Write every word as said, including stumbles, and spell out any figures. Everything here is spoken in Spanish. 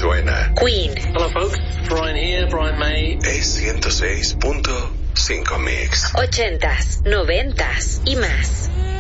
suena. Queen. Hello folks, Brian here, Brian May. Es ciento seis punto cinco Mix. Ochentas, noventas y más.